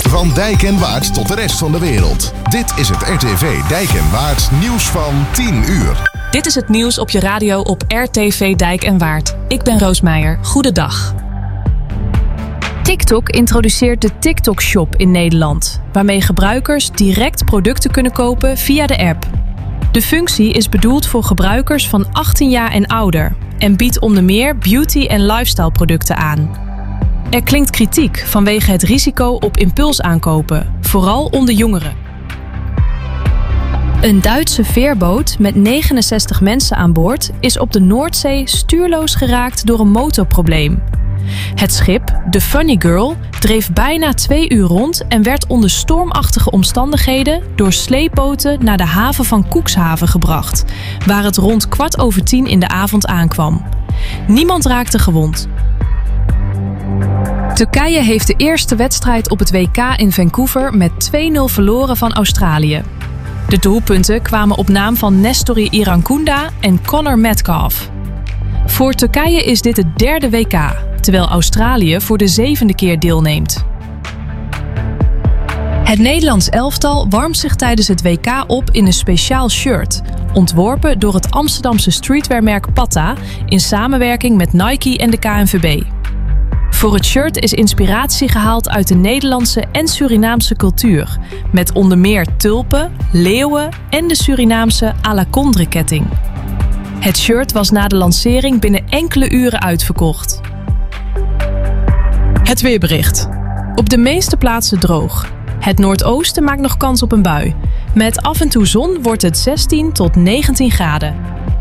Van Dijk en Waard tot de rest van de wereld. Dit is het RTV Dijk en Waard nieuws van 10 uur. Dit is het nieuws op je radio op RTV Dijk en Waard. Ik ben Roos Meijer. Goedendag. TikTok introduceert de TikTok Shop in Nederland, waarmee gebruikers direct producten kunnen kopen via de app. De functie is bedoeld voor gebruikers van 18 jaar en ouder en biedt onder meer beauty- en lifestyle producten aan. Er klinkt kritiek vanwege het risico op impulsaankopen, vooral onder jongeren. Een Duitse veerboot met 69 mensen aan boord is op de Noordzee stuurloos geraakt door een motorprobleem. Het schip, de Funny Girl, dreef bijna 2 uur rond en werd onder stormachtige omstandigheden door sleepboten naar de haven van Cuxhaven gebracht, waar het rond 10:15 in de avond aankwam. Niemand raakte gewond. Turkije heeft de eerste wedstrijd op het WK in Vancouver met 2-0 verloren van Australië. De doelpunten kwamen op naam van Nestori Irankunda en Connor Metcalf. Voor Turkije is dit het 3e WK, terwijl Australië voor de 7e keer deelneemt. Het Nederlands elftal warmt zich tijdens het WK op in een speciaal shirt, ontworpen door het Amsterdamse streetwearmerk Patta in samenwerking met Nike en de KNVB. Voor het shirt is inspiratie gehaald uit de Nederlandse en Surinaamse cultuur, met onder meer tulpen, leeuwen en de Surinaamse Alakondre-ketting. Het shirt was na de lancering binnen enkele uren uitverkocht. Het weerbericht. Op de meeste plaatsen droog. Het noordoosten maakt nog kans op een bui. Met af en toe zon wordt het 16 tot 19 graden.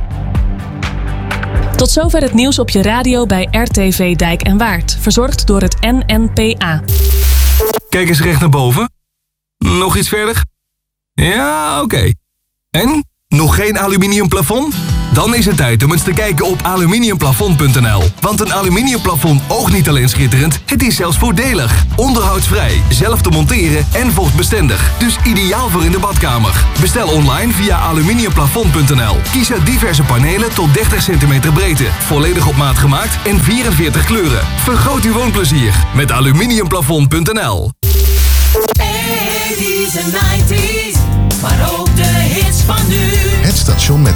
Tot zover het nieuws op je radio bij RTV Dijk en Waard. Verzorgd door het NNPA. Kijk eens recht naar boven. Nog iets verder? Ja, oké. En? Nog geen aluminium plafond? Dan is het tijd om eens te kijken op aluminiumplafond.nl. Want een aluminiumplafond oogt niet alleen schitterend, het is zelfs voordelig. Onderhoudsvrij, zelf te monteren en vochtbestendig. Dus ideaal voor in de badkamer. Bestel online via aluminiumplafond.nl. Kies uit diverse panelen tot 30 cm breedte. Volledig op maat gemaakt en 44 kleuren. Vergroot uw woonplezier met aluminiumplafond.nl. 80s en 90s, maar ook de hits van nu. Het station met